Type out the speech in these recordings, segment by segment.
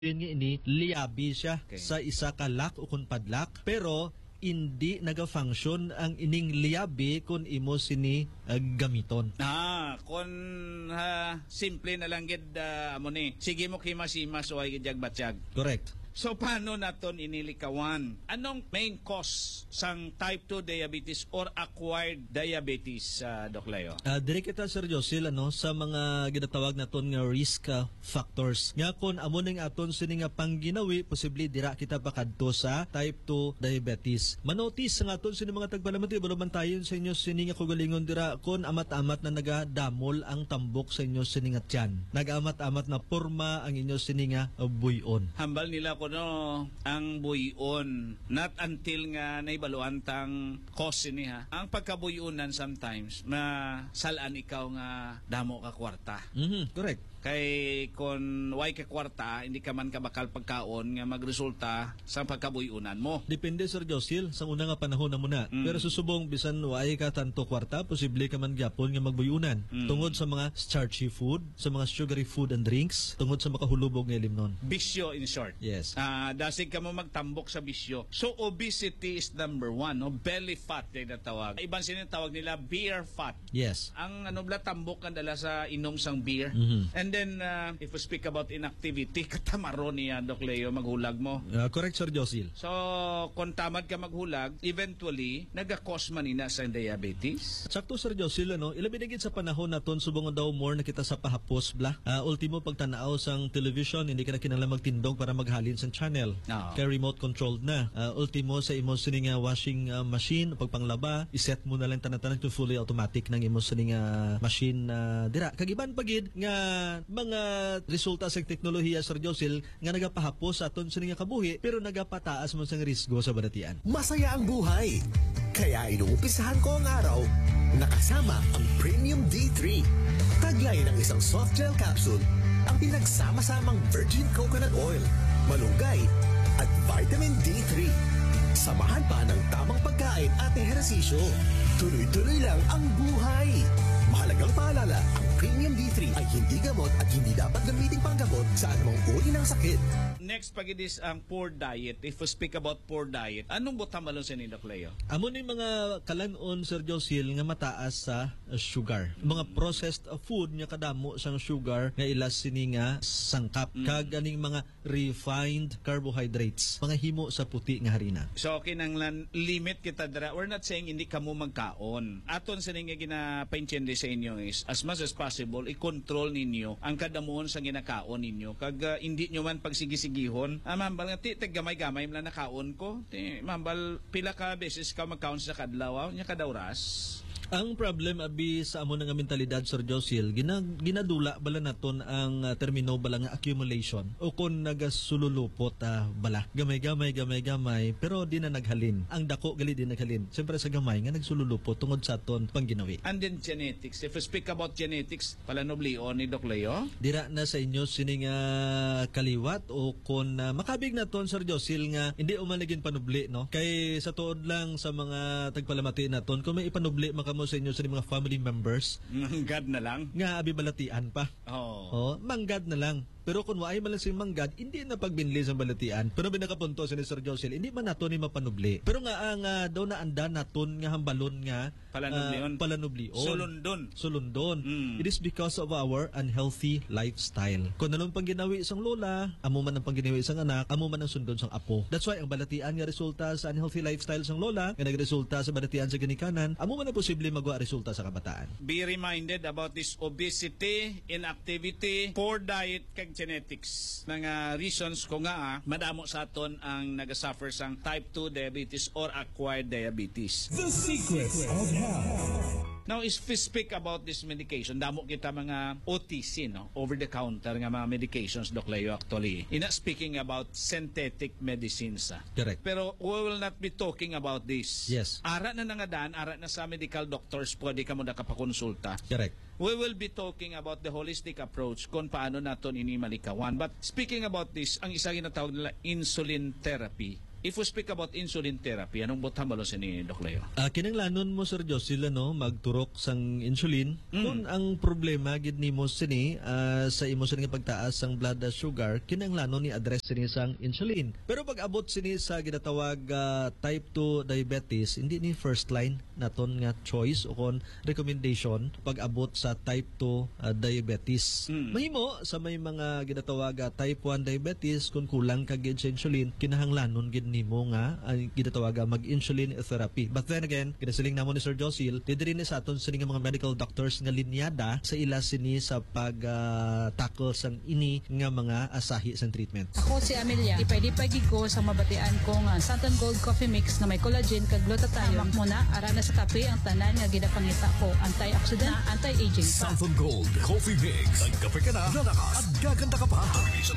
Yun nga ini, liabi siya sa isa ka lock o kun padlock. Pero, hindi naga-function ang ining liabi kung imo sini gamiton. Kung simple na lang gid amo ni. Sige mo kimasimas o ay gidyag batyag. Correct. So paano naton inilikawan? Anong main cause sang type 2 diabetes or acquired diabetes, Doc Leo? Dire kita, Sir Josil, sa mga ginatawag naton nga risk factors. Nga kung amo ning aton sini nga pangginawi, posible dira kita pakadto sa type 2 diabetes. Manotis nga aton sini mga tagpalamati, balabantayon sa inyo sini nga kugalingon dira kung amat-amat na nagadamol ang tambok sa inyo sini nga tiyan. Nag-amat-amat na porma ang inyo sini nga buyon. Hambal nila kuno ang buyon not until nga naibaluan tang cause niya. Ang pagkabuyunan sometimes na salaan ikaw nga damo ka kwarta. Correct. Kay kung way ka kwarta, hindi ka man ka bakal pagkaon nga magresulta sa pagkabuyunan mo. Depende, Sir Josil, sa una nga panahon na muna. Pero susubong bisan way ka tanto kwarta, posible ka man gyapon nga magbuyunan. Tungod sa mga starchy food, sa mga sugary food and drinks, tungod sa makahulubog nga limnon. Bisyo in short. Yes. Dasig ka mo magtambok sa bisyo. So obesity is number 1, no? Belly fat din na tawag. Ibang sinitawag nila beer fat. Yes. Ang tambok ang dala sa inom sang beer. And then if we speak about inactivity, katamaron niya, Doc Leo, maghulag mo. Correct, Sir Josil. So kung tamad ka maghulag, eventually nagakos man ina sa diabetes. Sakto, Sir Josil, ilabi na gid sa panahon naton subong daw more na kita sa pahapos bla. Ultimo pagtanaw sang television, hindi ka na kinahanglan magtindog para maghalin sang channel. Kaya remote controlled na. Ultimo sa imo sini nga washing machine pagpanglaba, iset mo na lang tanan-tanan to fully automatic nang imo sini nga machine dira. Kagiban pagid nga mga resulta sa teknolohiya, Sir Josil, nga nagapahapos sa aton sini nga kabuhi pero nagapataas mo sang risgo sa badatian. Masaya ang buhay. Kaya inuumpisahan ko ang araw nakasama ang Premium D3. Taglay ng isang soft gel capsule ang pinagsama-samang virgin coconut oil, malunggay at vitamin D3. Samahan pa ng tamang pagkain at ehersisyo. Tuloy-tuloy lang ang buhay. Mahalagang paalala, ang Premium D3 ay hindi gamot at hindi dapat gamitin panggamot sa anumang uri ng sakit. Next, pagidis ang poor diet. If we speak about poor diet, anong butamalon sa ni Doc Leo? Amo ni mga kalanon, Sir Josil, nga mataas sa sugar. Mga processed food nga kadamo sang sugar nga ilas sini nga sangkap. Kag aning mga refined carbohydrates, mga himo sa puti nga harina. So kinanglan limit kita dira. We're not saying hindi ka mo magkaon. Aton sa nga ginapaintindi sa inyo is as much as possible i-control ninyo ang kadamuhon sa ginakaon ninyo. Kag hindi nyo man pagsigisigihon, mambal nga gamay-gamay man nakaon ko. Mambal pila ka beses ka magkaon sa kadlaw, nya kada oras. Ang problem abi sa amo nga mentalidad, Sir Josil, ginadula bala naton ang termino bala nga accumulation o kon nagasululupot bala gamay-gamay pero di na naghalin. Ang dako gali di naghalin. Siyempre sa gamay nga nagsululupot tungod sa aton pangginawi. And then genetics. If we speak about genetics, palanoblion ni Doc Leo, dira na sa inyo sini nga kaliwat o kon makabig naton, Sir Josil, nga hindi umanagin panubli, no? Kay sa tuod lang sa mga tagpalamati naton kung may ipanubli makamo sa inyo sa mga family members, manggad na lang nga abibalatian pa. Manggad na lang. Pero kung waay man lang si manggad, hindi na pagbinli sa balatian. Pero binakapunto si Sir Josil, hindi man nato ni mapanubli. Pero nga ang daw na anda naton nga hambalon nga palanublion. Sulundon. It is because of our unhealthy lifestyle. Kung anong pangginawi isang lola, amo man ang pangginawi isang anak, amo man ang sundon sang apo. That's why ang balatian nga resulta sa unhealthy lifestyle sang lola, nga nagresulta sa balatian sa ginikanan, amo man ang posible magwa resulta sa kabataan. Be reminded about this obesity, inactivity, poor diet, kag genetics. Mga reasons ko nga madamo sa aton ang nagasuffer sang type 2 diabetes or acquired diabetes. The secrets of health. Now, if we speak about this medication, damo kita mga OTC, no? Over-the-counter nga mga medications, Doc Leo, actually. Speaking about synthetic medicines. Correct. Pero we will not be talking about this. Yes. Ara na nangadaan, ara na sa medical doctors, pwede ka mo nakapakonsulta. Correct. We will be talking about the holistic approach kung paano naton ini malikawan. But speaking about this, ang isa ginatawag nila insulin therapy. if we speak about insulin therapy, anong butang balo ni Doc Leo? Kinanglanon mo Sir Josil magturok sang insulin. Kung ang problema gid nimo sini sa imo sini nga pagtaas sang blood sugar, kinanglanon ni address sini sang insulin. Pero pag abot sini sa ginatawag type 2 diabetes, hindi ni first line naton nga choice o kon recommendation pag abot sa type 2 diabetes. Mahimo sa may mga ginatawag type 1 diabetes kung kulang ka gid sa insulin, kinahanglanon gid nimo nga ginatawag mag-insulin therapy. But then again, kinasiling namo ni Sir Josil, didiri ni sa aton sini nga mga medical doctors nga linyada sa ila sini sa pag tackle sang ini nga mga asahi sang treatment. Ako si Amelia, ipay-di-pay ko sa mabatian ko nga Santon Gold Coffee Mix na may collagen kag glutathione. Muna ara na sa kape ang tanan nga ginapangita ko, antioxidant, anti-aging. Santon Gold Coffee Mix. Nagkape ka na, lalakas at gaganda ka pa.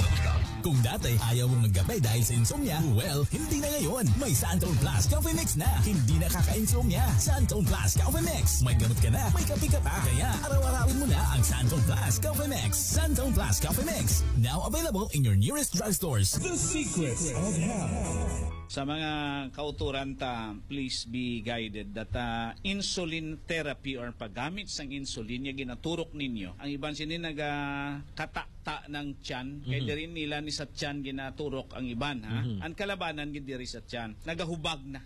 Kung dati ayaw mong magkape dahil sa insomnia, well, hindi na ngayon. May Santon Plus Coffee Mix na. Hindi na kaka-insomnia. Santon Plus Coffee Mix. May gamot ka na, may kape ka pa. Kaya araw-arawin mo na ang Santon Plus Coffee Mix. Santon Plus Coffee Mix. Now available in your nearest drugstores. The secret of health. Sa mga kauturan please be guided that insulin therapy or paggamit sang insulin yung ginaturok ninyo. Ang iban sini nagkatakta ng tiyan, kaya diri nila ni sa tiyan ginaturok ang iban. Ang kalabanan gid diri sa tiyan, nagahubag na.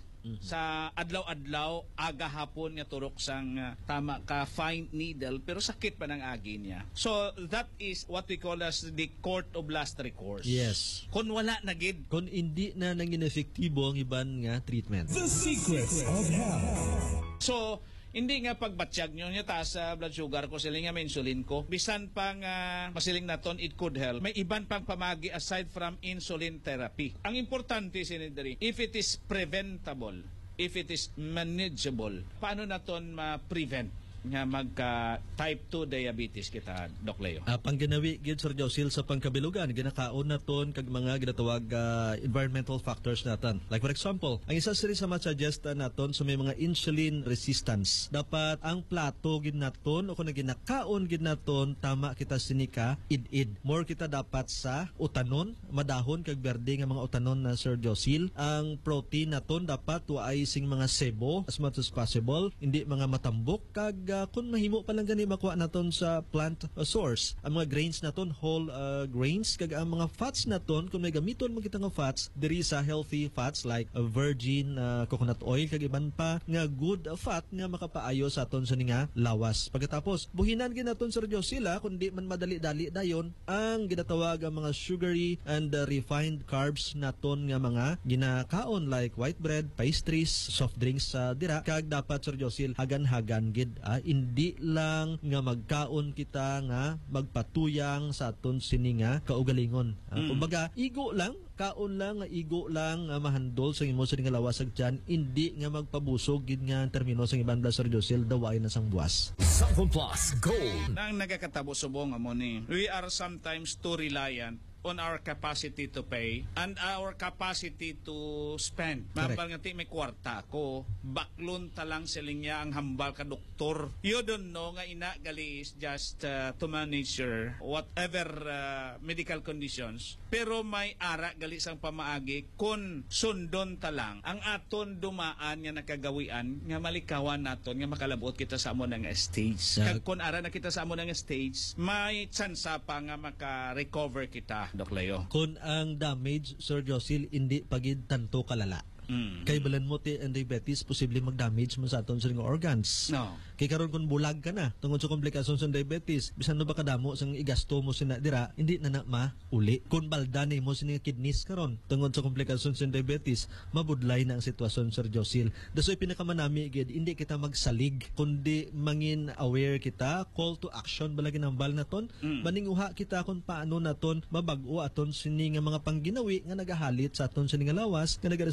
Sa adlaw-adlaw, aga hapon nga turok sang tama ka fine needle pero sakit pa ng agi niya. So that is what we call as the court of last recourse. Yes. Kung wala na gid, Kung hindi na nangin efektibo ang iban nga treatment. The secret of health. so hindi nga pagbatsyag nyo niya taas sa blood sugar ko, siling nga may insulin ko. Bisan pang masiling naton, it could help. May iban pang pamagi aside from insulin therapy. Ang importante sinidari, if it is preventable, if it is manageable, paano naton ma-prevent nga magka type 2 diabetes kita, Doc Leo? Pang ginawi gid Sir Josil sa pangkabilugan, ginakaon naton kag mga ginatawag environmental factors naton. Like for example, ang isa siri sa ma-suggest naton sa may mga insulin resistance. Dapat ang plato gid naton o kung ginakaon gid naton tama kita sinika id-id. More kita dapat sa utanon, madahon kag berde nga mga utanon na Sir Josil. Ang protein naton dapat waay sing mga sebo as much as possible, hindi mga matambok kag kung mahimo pa lang gani makuha naton sa plant source. Ang mga grains naton whole grains kag ang mga fats naton kung may gamiton mo kita nga fats diri sa healthy fats like virgin coconut oil kag iban pa nga good fat nga makapaayo sa aton sa nga lawas. Pagkatapos buhinan gid naton Sir Josil kundi man madali-dali dayon ang ginatawag ang mga sugary and refined carbs naton nga mga ginakaon like white bread, pastries, soft drinks sa dira kag dapat Sir Josil hagan-hagan gid hindi lang nga magkaon kita nga magpatuyang sa aton sini nga kaugalingon. Kumbaga igo lang, kaon lang, igo lang mahandol sa imo sini nga lawas ag tiyan, hindi nga magpabusog gid nga termino sa iban bla Sir Josil daway na sang buwas. Santon Plus Gold. Nang nagakatabo subong amo ni, we are sometimes too reliant on our capacity to pay and our capacity to spend. Mambal nga ti may kwarta ko, baklon talang siling niya ang hambal ka doktor. You don't know nga ina gali is just to manage your whatever medical conditions. Pero may ara gali sang pamaagi kun sundon talang ang aton dumaan nga nakagawian nga malikawan naton nga makalabot kita sa amo nga stage. Kag kun ara na kita sa amo nga stage, may tsansa pa nga maka-recover kita, Doc Leo. Kung ang damage Sir Josil hindi pagid tanto kalala. Kay balan mo ti and diabetes posible mag-damage mo sa aton sa organs. No. Kay karon kun bulag ka na tungod sa komplikasyon sa diabetes, bisan no ba kadamo sang igasto mo sina dira, hindi na mauli. Kun baldan mo sini kidneys karon tungod sa komplikasyon sa diabetes, mabudlay na ang sitwasyon Sir Josil. Dasoy pinakamanami gid hindi kita magsalig kundi mangin aware kita, call to action balagi nambal naton, maninguha kita kung paano naton mabag-o aton sini nga mga pangginawi nga nagahalit sa aton sini nga lawas nga nagaresulta sa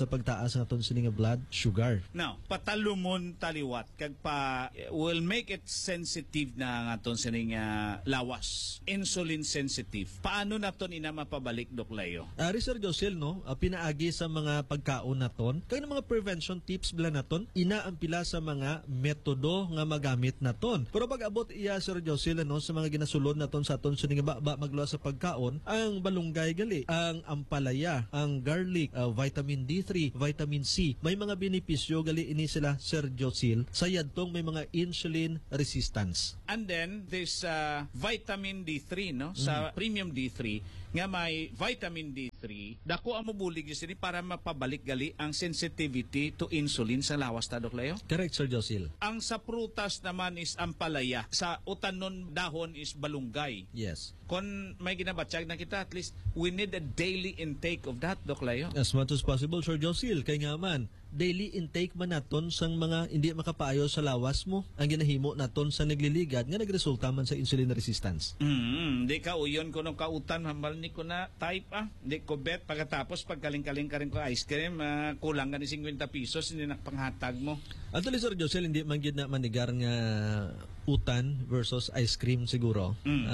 pagtaas ng aton sini nga blood sugar. Now, patalumon taliwat kag pa will make it sensitive na ang aton sining lawas. Insulin sensitive. Paano naton ina mapabalik, Dok Leo? Sir Josel, no, pinaagi sa mga pagkaon naton kag mga prevention tips bala naton ina ang pila sa mga metodo nga magamit naton. Pero pag abot iya, Sir Josel, no, sa mga ginasulod naton sa aton sini nga magluwas sa pagkaon, ang balunggay gali, ang ampalaya, ang garlic, vitamin D3, vitamin C, may mga benepisyo gali ini sila, Sir Josel, sa yadtong may mga insulin resistance. And then this vitamin D3, no, sa premium D3 nga may vitamin D3, dako ang mobulig sini para mapabalik gali ang sensitivity to insulin sa lawas ta, Dok Leo. Correct, Sir Josel. Ang sa prutas naman is ampalaya, sa utanon dahon is balunggay. Yes. Kung may ginabatsyag na kita, at least we need a daily intake of that, Dok Leo. As much as possible, Sir Josel. Kay nga man, daily intake man naton sang mga hindi makapaayo sa lawas mo ang ginahimo naton sa nagliligad nga nagresulta man sa insulin resistance. Di ka uyon ko nung kautan, hambal ni ko na type di ko bet pagkatapos pagkaling-kaling ka rin ko ice cream, kulang ka ni 50 pesos hindi nakpanghatag mo. Actually, Sir Josel, hindi man gid na manigar nga utan versus ice cream siguro.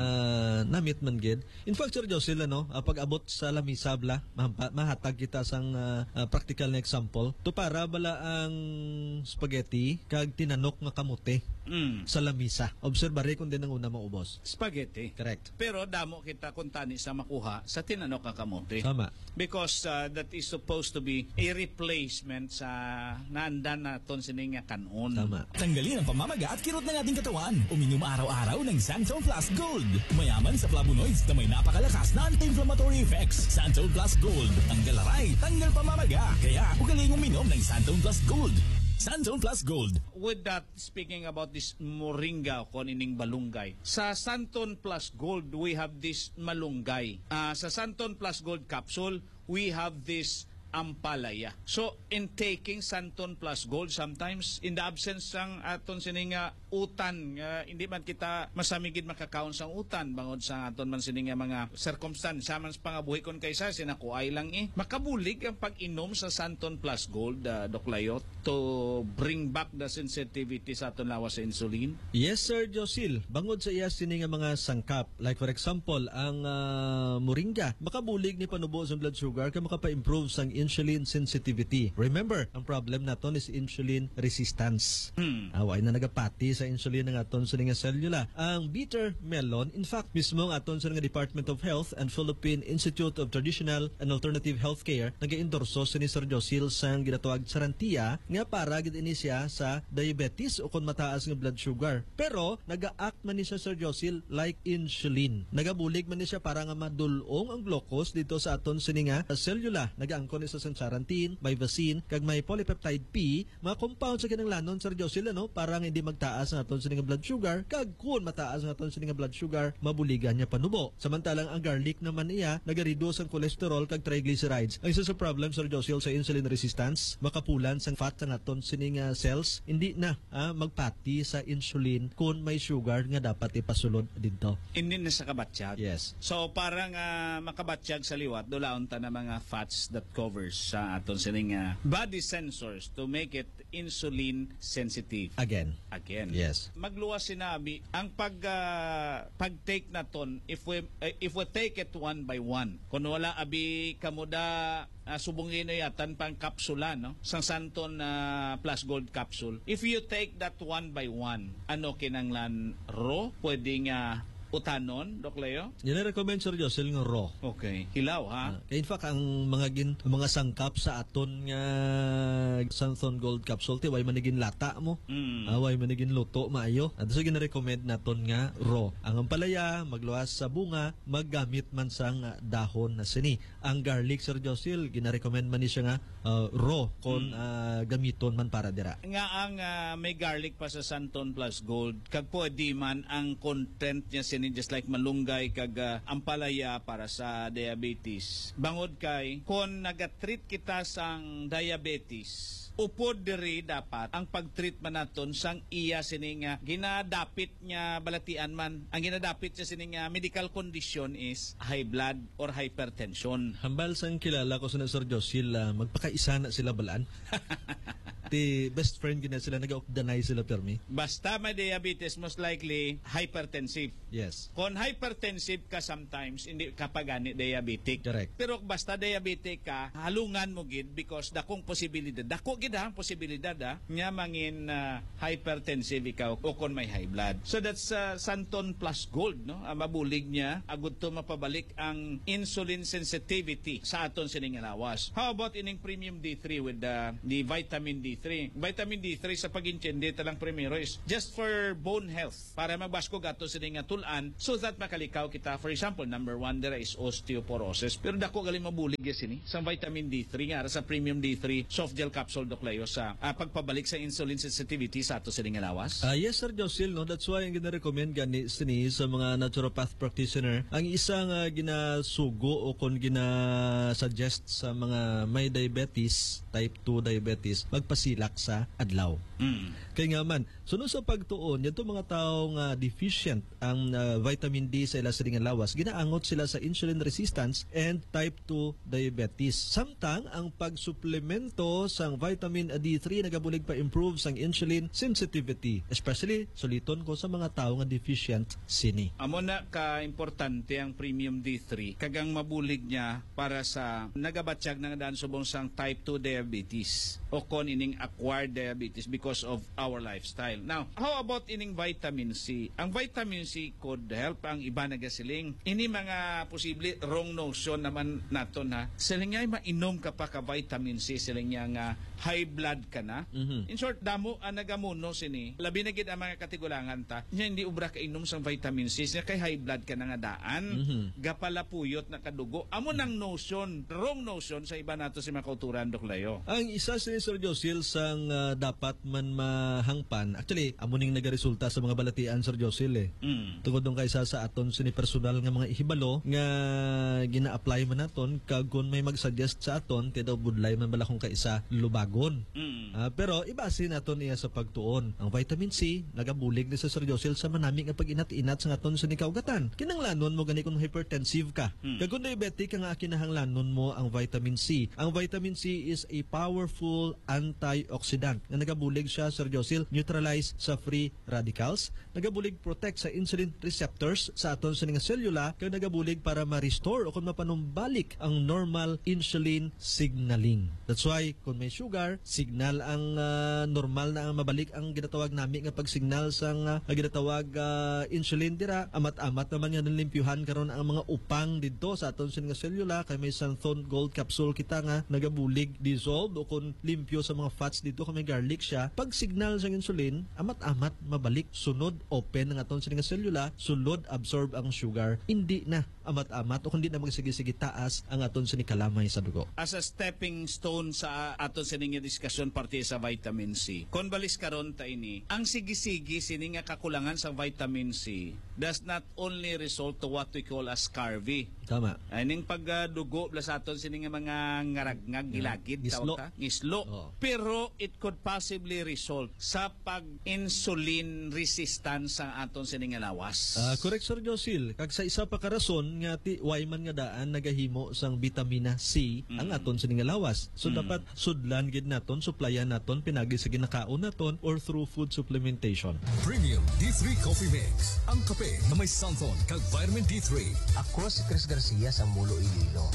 Namit man gid. In fact, Sir Josel, pag abot sa lamisa bla, mahatag kita sang practical na example. To para bala ang spaghetti kag tinanok nga kamote sa lamisa. Obserbare kung din ang una maubos. Spaghetti. Correct. Pero damo kita kung tani sa makuha sa tinanok nga kamote. Tama. Because that is supposed to be a replacement sa naandan naton sining nga kanon. Tama. Tanggalin ang pamamaga at kirot ng ating katawan. Uminom araw-araw ng Santon Plus Gold. Mayaman sa flavonoids na may napakalakas na anti-inflammatory effects. Santon Plus Gold. Tanggal aray, tanggal pamamaga. Kaya ugaling uminom ng Santon Plus Gold. Santon Plus Gold. With that, speaking about this moringa o ining balunggay, sa Santon Plus Gold, we have this malunggay. Sa Santon Plus Gold capsule, we have this ampalaya. So, in taking Santon Plus Gold, sometimes, in the absence ng aton sining utan, hindi man kita masamigid makakaon sang utan, bangod sa aton man sining mga circumstance, samans pangabuhi kon kaysa, sinakuay lang makabulig ang pag-inom sa Santon Plus Gold, Dok Layot, to bring back the sensitivity sa aton lawas sa insulin? Yes, Sir Josel. Bangod sa iya sining mga sangkap, like for example, ang moringa, makabulig ni panubo sa blood sugar kaya makapa-improve sang insulin sensitivity. Remember, ang problem naton is insulin resistance. Away na nagapati sa insulin ng aton sa nga selula. Ang bitter melon, in fact, mismo ang aton sa nga Department of Health and Philippine Institute of Traditional and Alternative Healthcare nag-endorso sa ni Sir Josel sang ginatawag sarantia nga para gid ini siya sa diabetes o kung mataas nga blood sugar. Pero naga-act man ni siya, Sir Josel, like insulin. Nagabulig man ni siya para nga madulong ang glucose dito sa aton sa nga selula. Nagaangkon ni sa sansarantin, bivacin, kag may polypeptide P, mga compound sa kinanglanon, Sir Josel, para nga hindi magtaas ang aton sa nga blood sugar, kag kung mataas ang aton sa nga blood sugar, mabuligan niya panubo. Samantalang ang garlic naman iya, nagareduce ang cholesterol kag triglycerides. Ang isa sa problem, Sir Josel, sa insulin resistance, makapulan sang fat sa aton sa nga cells, hindi na magpati sa insulin kung may sugar nga dapat ipasulod dito. Hindi na sa kabatsyag. Yes. So, parang makabatsyag sa liwat, dulaon ta na mga fats that covers sa aton sining body sensors to make it insulin sensitive. Again. Yes. Magluwas sinabi ang pag-take naton if we take it one by one. Kung wala abi kamuda subungin yatan pang kapsula, no? Sang Santon Plus Gold capsule. If you take that one by one, ano kinanglan raw? Pwedeng utanon, Dok Leo? Recommend, Sir Josel, nga raw. Okay. Hilaw, ha? In fact, ang mga sangkap sa aton nga Santon Gold capsule, way manigin lata mo. Way manigin luto, maayo. At so, gina-recommend naton nga raw. Ang ampalaya, magluwas sa bunga, maggamit man sang dahon na sini. Ang garlic, Sir Josel, gina-recommend man ni siya nga raw kung gamiton man para dira. Nga ang may garlic pa sa Santon Plus Gold, kag pwede man ang content niya sini just like malunggay kag ampalaya para sa diabetes. Bangod kay kon nagatreat kita sang diabetes, upod diri dapat ang pag-treatment naton sang iya sini nga ginadapit niya balatian man. Ang ginadapit niya sini nga medical condition is high blood or hypertension. Hambal sang kilala ko sa Sir Josil, magpakaisa na sila balaan. Ti best friend gina sila, nag-organize sila permi. Basta may diabetes, most likely hypertensive. Yes. Kung hypertensive ka sometimes, hindi ka pa gani diabetic. Correct. Pero basta diabetic ka, halungan mo gid because dakong posibilidad. Dako gid ang posibilidad nga mangin hypertensive ikaw o kung may high blood. So that's Santon Plus Gold, no? Mabulig niya agud to mapabalik ang insulin sensitivity sa aton sining lawas. How about ining Premium D3 with the vitamin D3? Vitamin D3 sa pag-intindi talang primero is just for bone health, para magbasko gato sining tulan so that makalikaw kita. For example, number 1 dira is osteoporosis. Pero dako gali mabulig sini sa vitamin D3 nga sa Premium D3 soft gel capsule doklayo sa pagpabalik sa insulin sensitivity sa ato sining lawas. Yes Sir Josil, no, that's why ang gina-recommend gani sini sa mga naturopath practitioner ang isang ginasugo o kung gina-suggest sa mga may diabetes, type 2 diabetes, magpasilak sa adlaw. Kaya nga man, sunod sa pagtuon, yan mga tao nga deficient ang vitamin D sa ila sining lawas, ginaangot sila sa insulin resistance and type 2 diabetes. Samtang ang pagsuplemento sang vitamin D3 nagabulig pa improve sang insulin sensitivity, especially suliton ko sa mga tao nga deficient sini. Amo na ka importante ang Premium D3 kagang mabulig niya para sa nagabatsyag ng daan subong sang type 2 diabetes o kon ining acquired diabetes because of our lifestyle. Now, how about ining vitamin C? Ang vitamin C could help ang iba nagasiling. Ini mga posible wrong notion naman naton ha. Siling nga mainom ka pa ka vitamin C, siling nga high blood ka na. In short, damo ang nagamuno sini. Labi na gid ang mga katigulangan ta. Nya hindi ubra ka inom sang vitamin C, siya kay high blood ka na nga daan. Gapalapuyot na kadugo. Amo nang notion, wrong notion sa iba nato si makauturan doklayo. Ang isa si Sir Josil sang dapat man mahangpan. Actually, amo ning nagaresulta sa mga balatian Sir Josil Tungod dong kaysa sa aton sini personal nga mga ihibalo nga gina-apply man naton kag kun may mag-suggest sa aton ti daw budlay man bala kung kaisa lubagon. Pero ibase naton iya sa pagtuon. Ang vitamin C nagabulig ni sa Sir Josil sa manami nga pag-inat-inat sa aton sini kaugatan. Kinahanglanon mo gani kung hypertensive ka. Kag kung diabetic ka nga kinahanglanon mo ang vitamin C. Ang vitamin C is a powerful antioxidant nga nagabulig siya Sir Josil neutralize sa free radicals, nagabulig protect sa insulin receptors sa aton sa nga selula, kaya nagabulig para ma-restore o kung mapanumbalik ang normal insulin signaling. That's why kung may sugar, signal ang normal na ang mabalik ang ginatawag nami nga pagsignal sa ginatawag insulin dira, amat-amat naman nga nalimpyuhan karon ang mga upang didto sa aton sa nga selula, kay may Santon Gold capsule kita nga nagabulig dissolve o kung limpyo sa mga fats dito kung may garlic siya, pag signal sa insulin, amat-amat mabalik, sunod open ng aton sa nga selula, sulod absorb ang sugar, hindi na amat-amat o kundi na magsige-sige taas ang aton sa kalamay sa dugo. As a stepping stone sa aton sa nga diskusyon parte sa vitamin C, kung balis karon ta ini, ang sige-sige sini nga kakulangan sa vitamin C does not only result to what we call as scurvy. Tama. Aning pagdugo sa aton sini nga mga ngaragnag gilagid ngislo. Pero it could possibly result sa pag-insulin resistance sa aton sini nga lawas. Correct Sir Josil. Kag sa isa pa ka rason nga ti wayman nga daan nagahimo sang vitamina C ang aton sini nga lawas. So dapat sudlan gid naton, supplyan naton pinagi sa ginakaon naton or through food supplementation. Premium D3 Coffee Mix. Ang kape na may Santon kag vitamin D3. Ako si Chris Garcia sa Mulo, Iloilo.